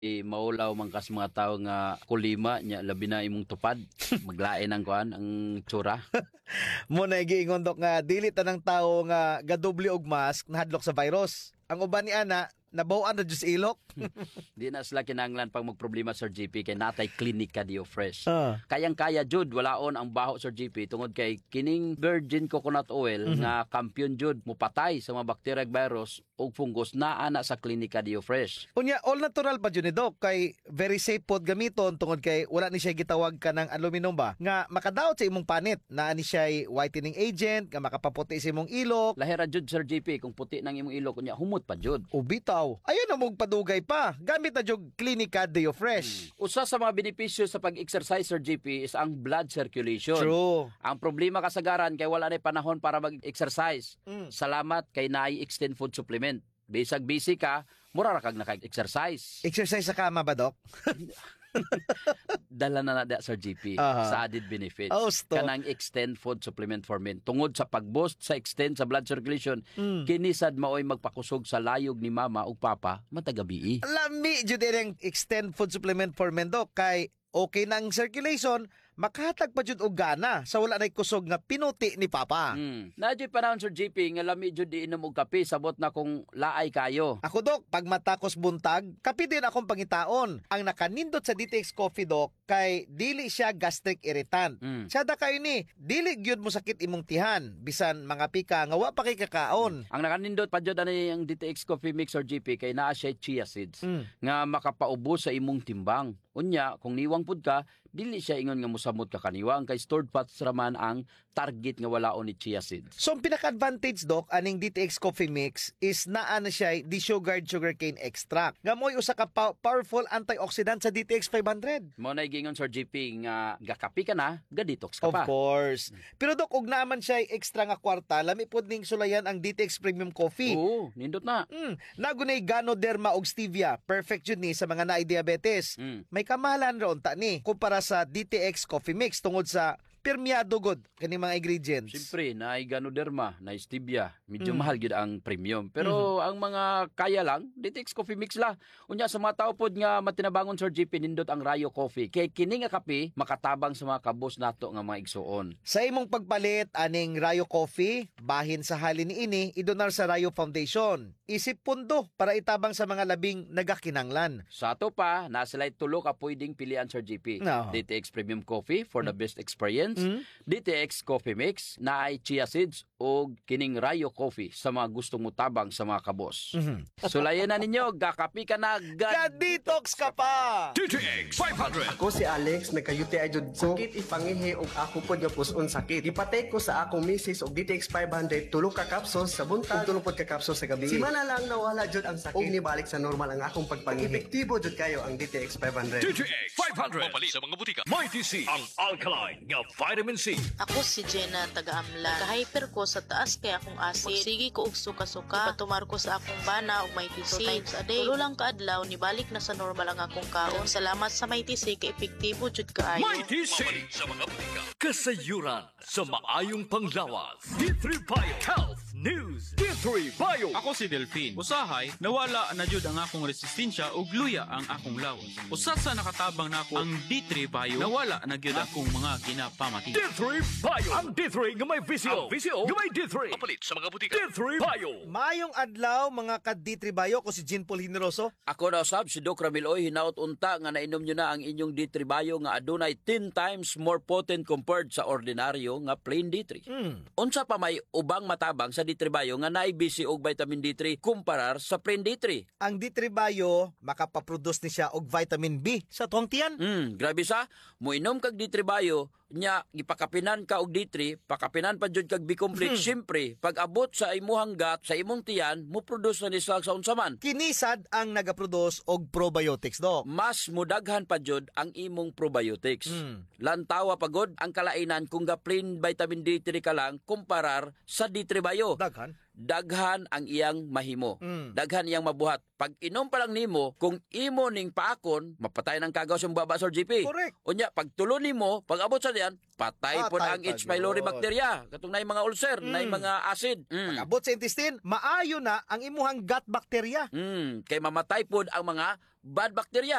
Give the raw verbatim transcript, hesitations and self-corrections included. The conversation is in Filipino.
I maulaw man kas mga tao nga kulima nya labi na imong tupad maglain ang kuan ang tsura. Mo na giingon dok nga dili tanang tawo nga gadoble og mask nahadlok sa virus. Ang uban ni ana nabaw-an na Diyos ilok. Di na sila kinanglan pag magproblema Sir G P kay natay klinika Dio Fresh. Ah. Kayang-kaya jud walaon ang baho Sir G P tungod kay kining virgin coconut oil Mhm. nga kampiyon jud mupatay sa mga bacteria ug virus ug fungus naa na sa klinika Dio Fresh. Unya all natural pa jud ni dok kay very safe pod gamiton tungod kay wala ni siya gitawag ka ng aluminum ba nga makadaot sa imong panit naa ni siya whitening agent nga makapaputi sa imong ilok. Lahira jud Sir G P kung puti nang imong ilok unya humot pa jud. Ubitaw. Ayun na mong padugay pa. Gamit na jog Clinica Deo Fresh. Usa sa mga benepisyo sa pag-exercise Sir G P is ang blood circulation. True. Ang problema kasagaran kay wala na panahon para mag-exercise. Mm. Salamat kay naay extend food supplement. Bisag busy ka, mura ra kag naka-exercise. Exercise sa kama ba, Dok? Dala na na Sir G P Aha. sa added benefits. Oh, sto. Kanang extend food supplement for men. Tungod sa pag-boost sa extend sa blood circulation, Mm. kinisad maoy magpakusog sa layog ni mama ug papa matagabi. Lami, jud ang extend food supplement for men, Dok. Kay okay na ang circulation, makahatag pa jud og gana sa wala nay kusog nga pinuti ni Papa. Hmm. Nadyo panahon Sir G P nga lami jud di inom og kape sabot na kung laay kayo. Ako, Dok, pag matakos buntag, kapi din akong pangitaon. Ang nakanindot sa D T X Coffee, Dok, kay dili siya gastric irritant. Mm. Sada kayo ni, dili gyud mo sakit imong tihan, bisan mga pika nga wa pa kay kakaon. Ang nakanindot pa jud ani ang D T X Coffee Mix or G P kay naa siya chia seeds Mm. nga makapaubos sa imong timbang. Unya, kung niwang pud ka, dili siya ingon nga mosamot ka kaniwang kay stored fats raman ang target nga walaon ni chia seeds. So, ang pinaka-advantage, Dok, aning D T X Coffee Mix is naa na siya desugared sugarcane extract. Nga mo'y usa ka pa- powerful antioxidant sa D T X five hundred. Mo na gingon Sir G P nga gakapi ka na, ga-detox ka Of pa. course. Pero, Dok, ug naman siya extra nga kwarta, lami pod ning sulayan ang D T X Premium Coffee. Oo, nindot na. Mm, nagunay Ganoderma og stevia. Perfect yun ni sa mga naay diabetes. Mm. May kamahalan ron ta ni kumpara sa D T X Coffee Mix tungod sa permeado god kani mga ingredients. Siyempre, na ganoderma, na stevia, medyo Mm. mahal gyud ang premium. Pero ang mga kaya lang, D T X Coffee Mix la. Unya sa mga tao pod nga matinabangon Sir G P nindot ang Rayo Coffee. Kay kini nga kape makatabang sa mga kabos nato nga mga igsuon. Sa imong pagpalit aning Rayo Coffee, bahin sa halin ni ini idonar sa Rayo Foundation. Isip pundo para itabang sa mga labing nagakinanglan. Sa ato pa, nasilay tulo ka pwedeng pilian Sir G P. No. D T X Premium Coffee for the best experience. Mm. D T X Coffee Mix na ay chia seeds o kining Rayo Coffee sa mga gustong mutabang sa mga kabos. Mhm. Sulayan na ninyo, gakapi ka na, gad... Ga-detox ka pa! D T X five hundred. Ako si Alex, nagka-U T I jud ko. Sakit ipangihi og ako pod nga puson sakit. Ipatay ko sa akong misis og D T X five hundred tulo ka capsules sa buntag ug tulo pod ka capsules sa gabi. Si mana lang nawala jud ang sakit. Og nibalik sa normal ang akong pagpangihi. Epektibo jud kayo ang D T X five hundred. D T X five hundred. Mapalit sa mga butika. Mighty C. Ang alkaline nga vitamin C. Ako si Jenna taga-Amlan. Ka-hyper ko sa taas kay akong acid. Magsigi ko og suka-suka. Ipatumar ko sa akong bana og may T C. Two times a day. Tulo lang kaadlaw nibalik na sa normal ang akong kaon. Salamat sa may T C kay epektibo jud kaayo. Mighty C. Mapalit sa mga butika. Kasayuran sa maayong panglawas. D three Bio Health News. D three Bio. Ako si Delphine. Usahay, nawala na jud ang akong resistensya ug luya ang akong lawas. Usa sa nakatabang nako ang D three Bio, nawala na gyud akong mga ginapamati. D three Bio. Ang D three nga may visio. Ang visio nga may D three. Mapalit sa mga butika. D three Bio. Mayong adlaw mga ka-D-Tribayo ko si Jean Paul Hineroso. Ako na usab si Doc Ramiloy, hinaut unta nga nainom nyo na ang inyong D three Bio nga adunay ten times more potent compared sa ordinaryo nga plain D three. Mm. Unsa pa may ubang matabang sa D three Bio nga naay B C og vitamin D three kumparar sa plain D three. Ang D-Tribayo makapaproduce ni siya og vitamin B sa tuwang tiyan. Hmm, grabe sa, muinom kag D three Bio, nya gipakapinan ka og D three, pakapinan pa jud kag B-complete. Hmm. Siyempre, pag abot sa imuhang gut, sa imong tiyan, mo produce na ni sa unsa man. Kinisad ang nagaproduce og probiotics, Dok. Mas mudaghan pa jud ang imong probiotics. Mm. Lantawa pagod ang kalainan kung ga plain vitamin D three ka lang kumparar sa D three Bio. Daghan. daghan ang iyang mahimo. Mm. Daghan iyang mabuhat. Pag inom pa lang nimo, kung imo ning paakon, mapatay ng kagaw sa baba, Sir G P. Correct. Unya, pag tulo nimo, pag abot sa diyan, patay Patay po ang pa H. pylori yun. bacteria. Katong na mga ulcer, na Mm. mga acid. Mm. Abot sa intestine, maayo na ang imuhang gut bacteria. Mm. Kay mamatay po ang mga bad bacteria.